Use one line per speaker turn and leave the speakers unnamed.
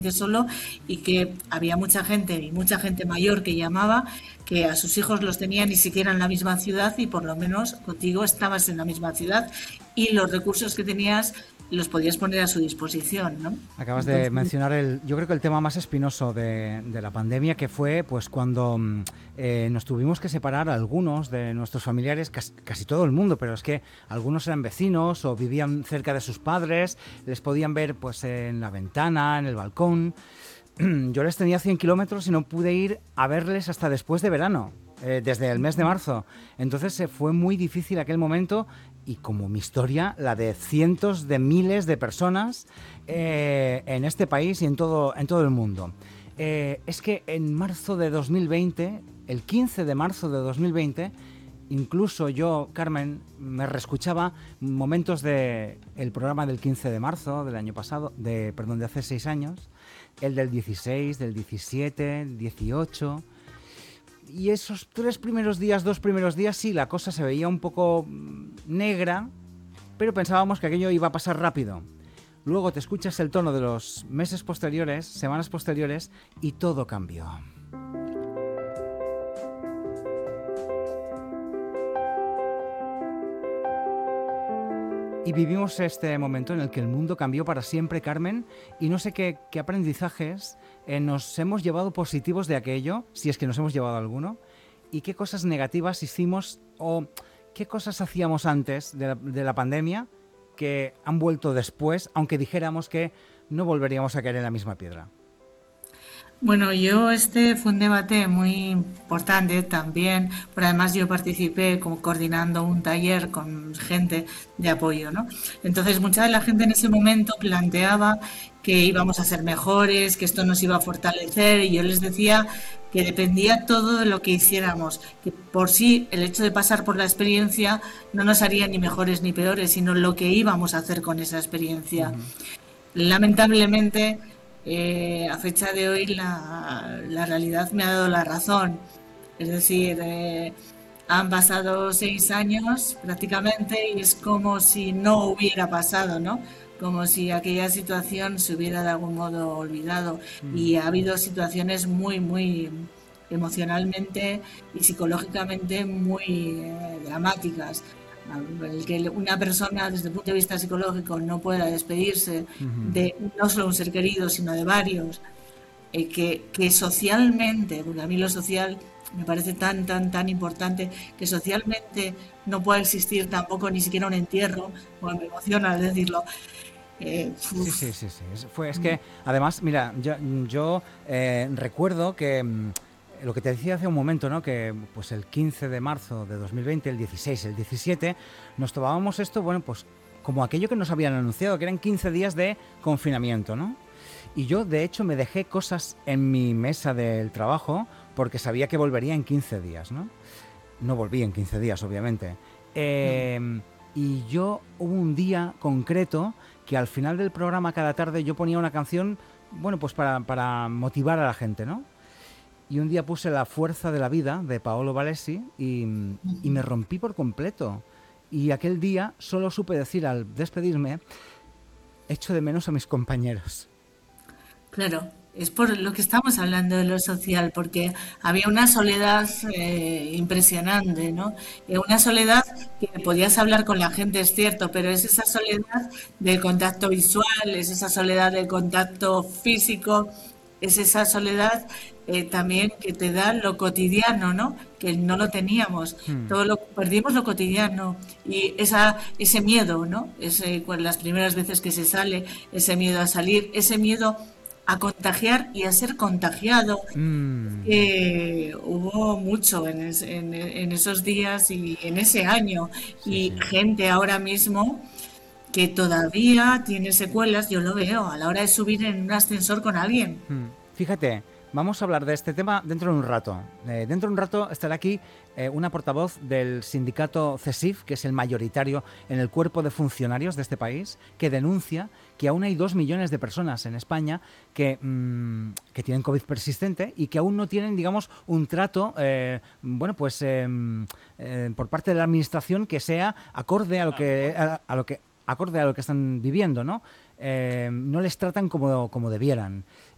solo, y que había mucha gente y mucha gente mayor que llamaba, que a sus hijos los tenía ni siquiera en la misma ciudad y por lo menos contigo estabas en la misma ciudad y los recursos que tenías los podías poner a su disposición, ¿no?
Acabas de
Entonces,
mencionar yo creo que el tema más espinoso de la pandemia, que fue pues cuando nos tuvimos que separar a algunos de nuestros familiares, casi todo el mundo, pero es que algunos eran vecinos o vivían cerca de sus padres, les podían ver pues en la ventana, en el balcón. Yo les tenía 100 kilómetros y no pude ir a verles hasta después de verano, desde el mes de marzo. Entonces fue muy difícil aquel momento, y como mi historia, la de cientos de miles de personas en este país y en todo el mundo. Es que en marzo de 2020, el 15 de marzo de 2020, incluso yo, Carmen, me reescuchaba momentos del programa del 15 de marzo del año pasado, perdón, de hace 6 años, el del 16, del 17, 18. Y esos 2 primeros días, sí, la cosa se veía un poco negra, pero pensábamos que aquello iba a pasar rápido. Luego te escuchas el tono de los meses posteriores, semanas posteriores, y todo cambió. Y vivimos este momento en el que el mundo cambió para siempre, Carmen, y no sé qué aprendizajes nos hemos llevado positivos de aquello, si es que nos hemos llevado alguno, y qué cosas negativas hicimos o qué cosas hacíamos antes de la pandemia que han vuelto después, aunque dijéramos que no volveríamos a caer en la misma piedra.
bueno, este fue un debate muy importante también, pero además yo participé como coordinando un taller con gente de apoyo, ¿no? Entonces mucha de la gente en ese momento planteaba que íbamos a ser mejores, que esto nos iba a fortalecer, y yo les decía que dependía todo de lo que hiciéramos, que por sí el hecho de pasar por la experiencia no nos haría ni mejores ni peores, sino lo que íbamos a hacer con esa experiencia.
Uh-huh.
Lamentablemente, a fecha de hoy la realidad me ha dado la razón. Es decir, han pasado 6 años prácticamente y es como si no hubiera pasado, ¿no? Como si aquella situación se hubiera de algún modo olvidado.
Uh-huh.
Y ha habido situaciones muy, muy emocionalmente y psicológicamente muy dramáticas. El que una persona desde el punto de vista psicológico no pueda despedirse
Uh-huh.
de no solo un ser querido, sino de varios, que socialmente, porque a mí lo social me parece tan, tan, tan importante, que socialmente no pueda existir tampoco ni siquiera un entierro, bueno, me emociona al decirlo.
Sí, sí, sí, sí. Es que, además, mira, yo recuerdo que lo que te decía hace un momento, ¿no? Que pues el 15 de marzo de 2020, el 16, el 17, nos tomábamos esto, bueno, pues como aquello que nos habían anunciado, que eran 15 días de confinamiento, ¿no? Y yo, de hecho, me dejé cosas en mi mesa del trabajo porque sabía que volvería en 15 días, ¿no? No volví en 15 días, obviamente. Y yo hubo un día concreto que al final del programa cada tarde yo ponía una canción, bueno, pues para motivar a la gente, ¿no? Y un día puse La fuerza de la vida de Paolo Valesi y me rompí por completo. Y aquel día solo supe decir al despedirme, echo de menos a mis compañeros.
Claro, es por lo que estamos hablando de lo social, porque había una soledad impresionante, ¿no? Una soledad que podías hablar con la gente, es cierto, pero es esa soledad del contacto visual, es esa soledad del contacto físico, es esa soledad también que te da lo cotidiano, ¿no? Que no lo teníamos,
Hmm.
todo lo perdimos lo cotidiano y ese miedo, ¿no? Las primeras veces que se sale, ese miedo a salir, ese miedo a contagiar y a ser contagiado.
Mm.
Hubo mucho en esos días y en ese año,
Sí,
y
sí.
gente ahora mismo que todavía tiene secuelas, yo lo veo, a la hora de subir en un ascensor con alguien.
Fíjate, vamos a hablar de este tema dentro de un rato. Dentro de un rato estará aquí una portavoz del sindicato CESIF, que es el mayoritario en el cuerpo de funcionarios de este país, que denuncia que aún hay 2 millones de personas en España que tienen COVID persistente y que aún no tienen, digamos, un trato, bueno, pues por parte de la administración que sea acorde a lo que, a lo que acorde a lo que están viviendo, ¿no? No les tratan como debieran.